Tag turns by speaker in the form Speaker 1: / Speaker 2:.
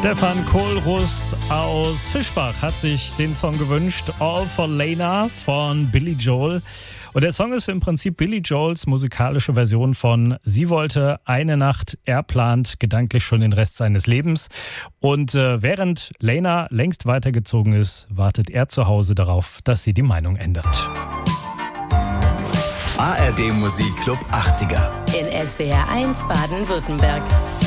Speaker 1: Stefan Kohlruss aus Fischbach hat sich den Song gewünscht, All for Lena von Billy Joel. Und der Song ist im Prinzip Billy Joels musikalische Version von Sie wollte eine Nacht, er plant gedanklich schon den Rest seines Lebens. Und während Lena längst weitergezogen ist, wartet er zu Hause darauf, dass sie die Meinung ändert.
Speaker 2: ARD Musikclub 80er
Speaker 3: in SWR 1 Baden-Württemberg.